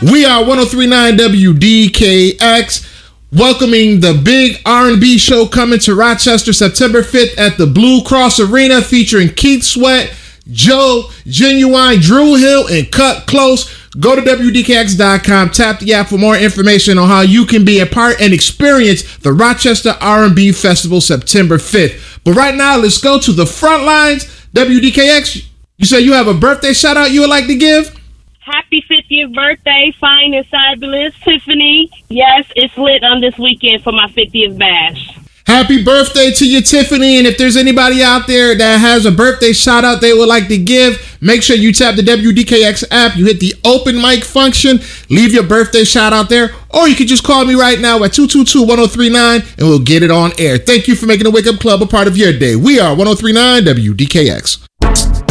We are 103.9 WDKX, welcoming the big R&B show coming to Rochester September 5th at the Blue Cross Arena, featuring Keith Sweat, Joe, Genuine, Drew Hill, and Cut Close. Go to WDKX.com, tap the app for more information on how you can be a part and experience the Rochester R&B Festival September 5th. But right now, let's go to the front lines. WDKX, you say you have a birthday shout out you would like to give? Happy 50th birthday, fine and fabulous, Tiffany. Yes, it's lit on this weekend for my 50th bash. Happy birthday to you, Tiffany. And if there's anybody out there that has a birthday shout out they would like to give, make sure you tap the WDKX app. You hit the open mic function, leave your birthday shout out there, or you can just call me right now at 222-1039 and we'll get it on air. Thank you for making the Wake Up Club a part of your day. We are 103.9 WDKX.